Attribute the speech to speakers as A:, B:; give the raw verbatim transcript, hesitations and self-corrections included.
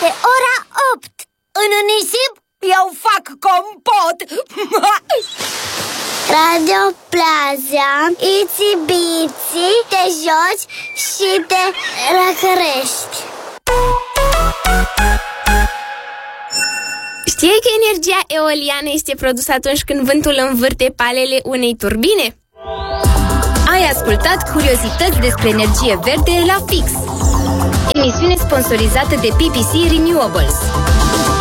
A: Este ora opt. În nisip eu fac compot. Radio Plaza, Itsy Bitsy, te joci și te răcărești.
B: Știai că energia eoliană este produsă atunci când vântul învârte palele unei turbine? Ai ascultat curiozități despre energie verde la Fix, emisiune sponsorizată de P P C Renewables.